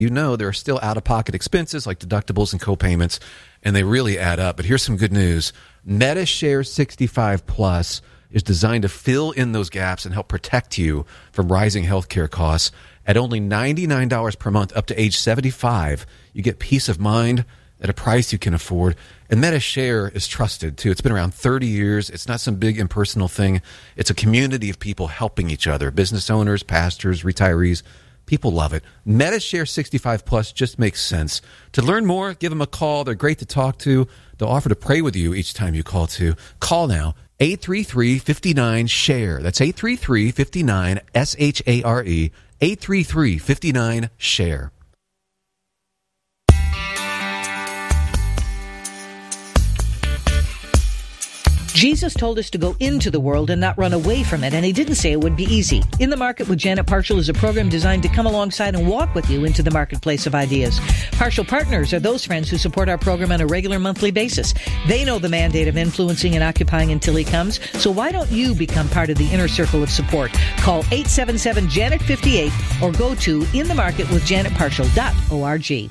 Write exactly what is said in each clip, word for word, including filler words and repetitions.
you know there are still out-of-pocket expenses like deductibles and co-payments, and they really add up. But here's some good news. MediShare sixty-five Plus is designed to fill in those gaps and help protect you from rising healthcare costs. At only ninety-nine dollars per month up to age seventy-five, you get peace of mind at a price you can afford. And MediShare is trusted, too. It's been around thirty years. It's not some big impersonal thing. It's a community of people helping each other, business owners, pastors, retirees. People love it. MediShare sixty-five Plus just makes sense. To learn more, give them a call. They're great to talk to. They'll offer to pray with you each time you call, too. Call now, eight three three, five nine, share. That's eight three three, five nine, S H A R E, eight three three, five nine, share. Jesus told us to go into the world and not run away from it, and he didn't say it would be easy. In the Market with Janet Parshall is a program designed to come alongside and walk with you into the marketplace of ideas. Parshall Partners are those friends who support our program on a regular monthly basis. They know the mandate of influencing and occupying until he comes, so why don't you become part of the inner circle of support? Call eight seven seven, Janet fifty-eight or go to in the market with janet parshall dot org.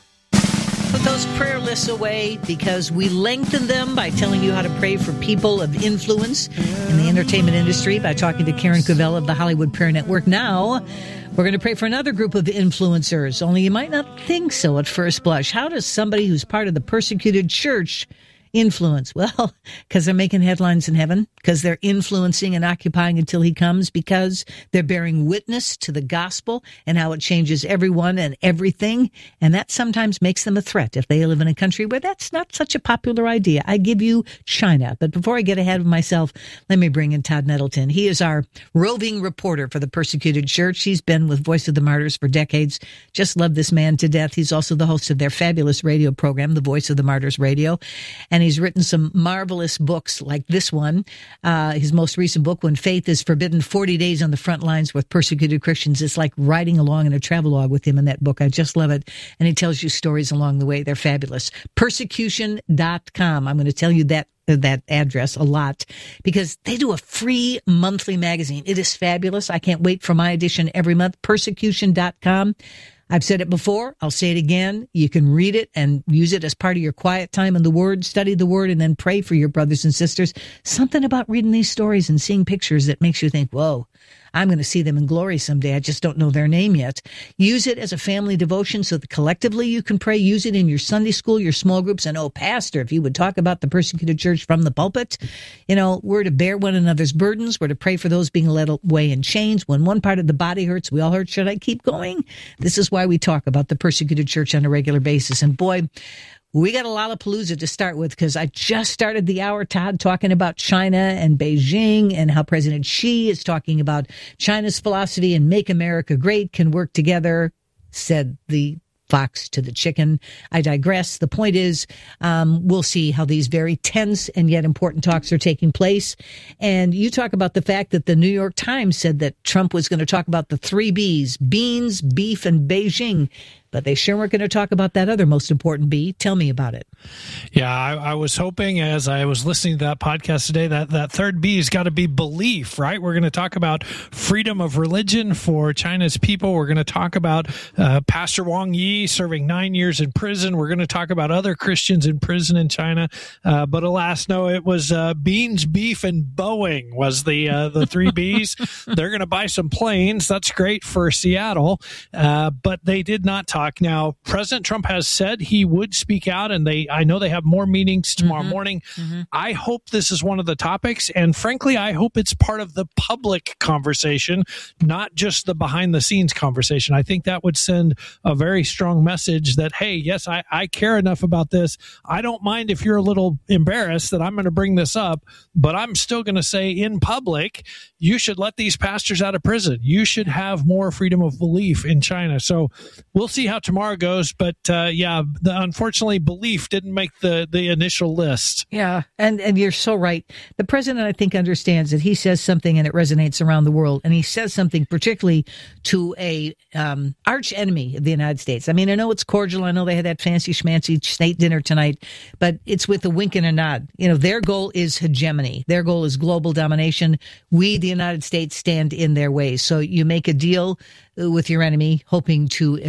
Put those prayer lists away because we lengthen them by telling you how to pray for people of influence in the entertainment industry by talking to Karen Cavell of the Hollywood Prayer Network. Now, we're going to pray for another group of influencers, only you might not think so at first blush. How does somebody who's part of the persecuted church influence? Well, because they're making headlines in heaven, because they're influencing and occupying until he comes, because they're bearing witness to the gospel and how it changes everyone and everything. And that sometimes makes them a threat if they live in a country where that's not such a popular idea. I give you China. But before I get ahead of myself, let me bring in Todd Nettleton. He is our roving reporter for the persecuted church. He's been with Voice of the Martyrs for decades. Just love this man to death. He's also the host of their fabulous radio program, The Voice of the Martyrs Radio. And he's written some marvelous books like this one. Uh, his most recent book, When Faith is Forbidden, forty days on the Front Lines with Persecuted Christians. It's like riding along in a travelogue with him in that book. I just love it. And he tells you stories along the way. They're fabulous. persecution dot com. I'm going to tell you that that address a lot because they do a free monthly magazine. It is fabulous. I can't wait for my edition every month. persecution dot com. I've said it before. I'll say it again. You can read it and use it as part of your quiet time in the Word, study the Word, and then pray for your brothers and sisters. Something about reading these stories and seeing pictures that makes you think, whoa, I'm going to see them in glory someday. I just don't know their name yet. Use it as a family devotion so that collectively you can pray. Use it in your Sunday school, your small groups. And, oh, Pastor, if you would talk about the persecuted church from the pulpit, you know, we're to bear one another's burdens. We're to pray for those being led away in chains. When one part of the body hurts, we all hurt. Should I keep going? This is why we talk about the persecuted church on a regular basis. And, boy, we got a Lollapalooza to start with because I just started the hour, Todd, talking about China and Beijing and how President Xi is talking about China's philosophy and Make America Great can work together, said the fox to the chicken. I digress. The point is, um, we'll see how these very tense and yet important talks are taking place. And you talk about the fact that the New York Times said that Trump was going to talk about the three B's, beans, beef, and Beijing. But they sure weren't going to talk about that other most important B. Tell me about it. Yeah, I, I was hoping as I was listening to that podcast today that that third B has got to be belief, right? We're going to talk about freedom of religion for China's people. We're going to talk about uh, Pastor Wang Yi serving nine years in prison. We're going to talk about other Christians in prison in China. Uh, but alas, no, it was uh, beans, beef, and Boeing was the uh, the three B's. They're going to buy some planes. That's great for Seattle. Uh, but they did not talk. Now, President Trump has said he would speak out, and they I know they have more meetings tomorrow mm-hmm. morning. Mm-hmm. I hope this is one of the topics, and frankly, I hope it's part of the public conversation, not just the behind-the-scenes conversation. I think that would send a very strong message that, hey, yes, I, I care enough about this. I don't mind if you're a little embarrassed that I'm going to bring this up, but I'm still going to say in public, you should let these pastors out of prison. You should have more freedom of belief in China. So we'll see how tomorrow goes, but uh, yeah, the, unfortunately, belief didn't make the, the initial list. Yeah, and, and you're so right. The president, I think, understands that he says something and it resonates around the world, and he says something particularly to a um, arch enemy of the United States. I mean, I know it's cordial. I know they had that fancy schmancy state dinner tonight, but it's with a wink and a nod. You know, their goal is hegemony. Their goal is global domination. We, the United States, stand in their way. So you make a deal with your enemy, hoping to eventually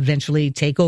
take over.